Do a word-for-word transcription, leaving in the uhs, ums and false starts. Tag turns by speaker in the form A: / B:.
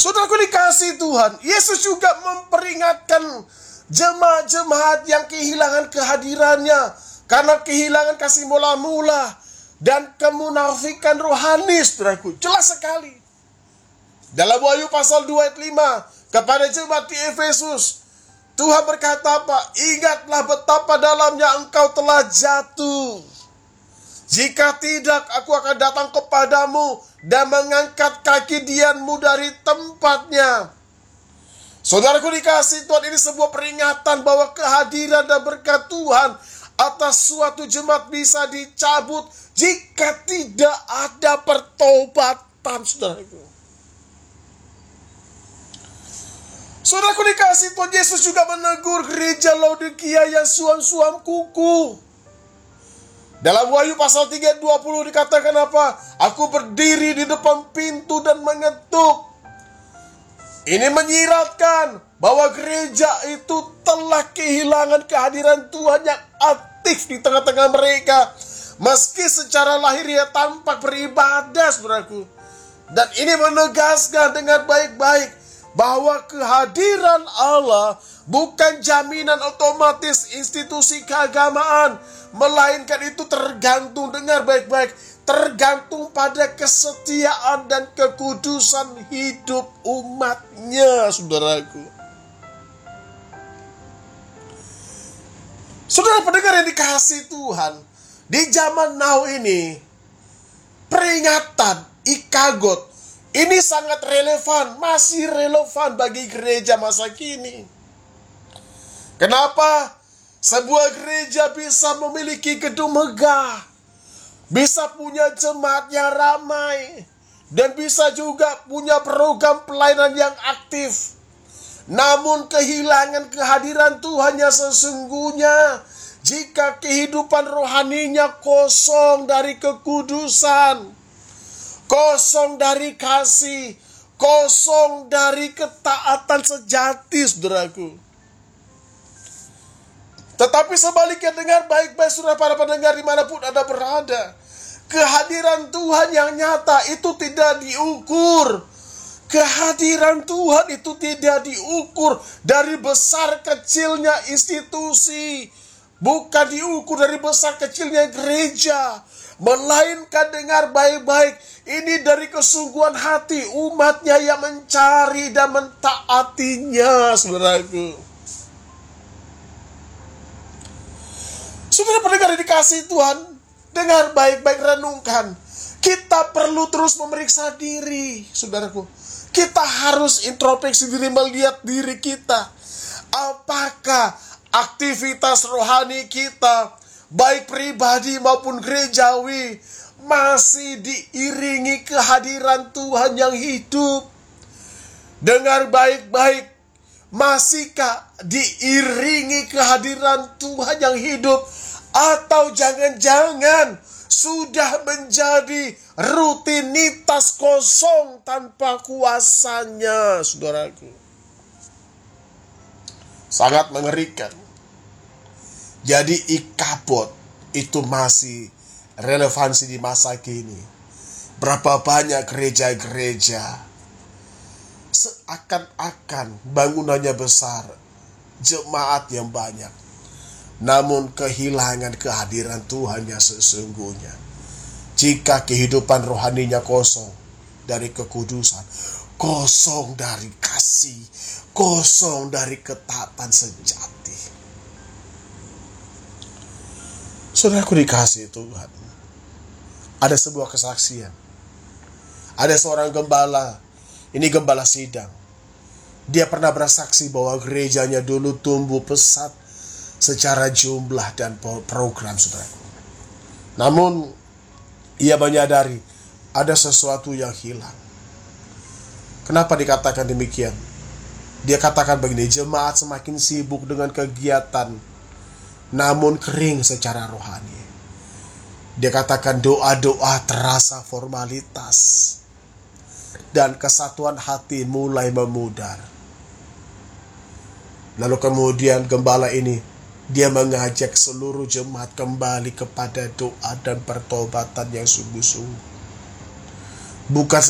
A: Saudaraku dikasihi Tuhan, Yesus juga memperingatkan jemaat-jemaat yang kehilangan kehadirannya karena kehilangan kasih mula-mula dan kemunafikan rohani, saudaraku. Jelas sekali. Dalam Wahyu pasal dua ayat lima, kepada jemaat di Efesus, Tuhan berkata apa? Ingatlah betapa dalamnya engkau telah jatuh. Jika tidak, aku akan datang kepadamu dan mengangkat kaki dianmu dari tempatnya. Saudaraku dikasihi Tuhan, ini sebuah peringatan bahwa kehadiran dan berkat Tuhan atas suatu jemaat bisa dicabut jika tidak ada pertobatan, saudaraku. Saudaraku dikasihi Tuhan, Yesus juga menegur gereja Laodikia yang suam-suam kuku. Dalam Wahyu pasal tiga ayat dua puluh dikatakan apa? Aku berdiri di depan pintu dan mengetuk. Ini menyiratkan bahwa gereja itu telah kehilangan kehadiran Tuhan yang aktif di tengah-tengah mereka. Meski secara lahir ia tampak beribadah, saudaraku. Dan ini menegaskan dengan baik-baik bahwa kehadiran Allah bukan jaminan otomatis institusi keagamaan, melainkan itu tergantung, dengar baik-baik, tergantung pada kesetiaan dan kekudusan hidup umatnya, saudaraku. Saudara pendengar yang dikasihi Tuhan, di zaman now ini, peringatan ikagot ini sangat relevan, masih relevan bagi gereja masa kini. Kenapa? Sebuah gereja bisa memiliki gedung megah, bisa punya jemaat yang ramai, dan bisa juga punya program pelayanan yang aktif. Namun kehilangan kehadiran Tuhan yang sesungguhnya jika kehidupan rohaninya kosong dari kekudusan, kosong dari kasih, kosong dari ketaatan sejati, saudaraku. Tetapi sebaliknya, dengar baik-baik saudara para pendengar dimanapun Anda berada, kehadiran Tuhan yang nyata itu tidak diukur. Kehadiran Tuhan itu tidak diukur dari besar kecilnya institusi, bukan diukur dari besar kecilnya gereja, melainkan dengar baik-baik, ini dari kesungguhan hati umatnya yang mencari dan mentaatinya, saudaraku. Saudara pendengar yang dikasihi Tuhan, dengar baik-baik, renungkan. Kita perlu terus memeriksa diri, saudaraku. Kita harus introspeksi diri, melihat diri kita. Apakah aktivitas rohani kita, baik pribadi maupun gerejawi, masih diiringi kehadiran Tuhan yang hidup? Dengar baik-baik, masihkah diiringi kehadiran Tuhan yang hidup? Atau jangan-jangan sudah menjadi rutinitas kosong tanpa kuasanya, saudaraku. Sangat mengerikan. Jadi ikabod itu masih relevansi di masa kini. Berapa banyak gereja-gereja seakan-akan bangunannya besar, jemaat yang banyak, namun kehilangan kehadiran Tuhan yang sesungguhnya. Jika kehidupan rohaninya kosong dari kekudusan, kosong dari kasih, kosong dari ketaatan sejati. Saudaraku dikasihi Tuhan, ada sebuah kesaksian. Ada seorang gembala, ini gembala sidang. Dia pernah bersaksi bahwa gerejanya dulu tumbuh pesat secara jumlah dan program, saudaraku. Namun ia menyadari ada sesuatu yang hilang. Kenapa dikatakan demikian? Dia katakan begini, jemaat semakin sibuk dengan kegiatan, namun kering secara rohani. Dia katakan doa-doa terasa formalitas, dan kesatuan hati mulai memudar. Lalu kemudian gembala ini, dia mengajak seluruh jemaat kembali kepada doa dan pertobatan yang sungguh-sungguh. Bukan